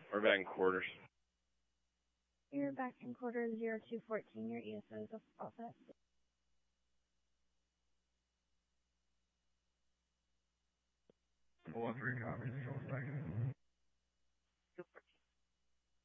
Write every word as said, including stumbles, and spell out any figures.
We're back in quarters. You're back in quarter zero two fourteen. Your E S O is all set. One three copies. Control back in.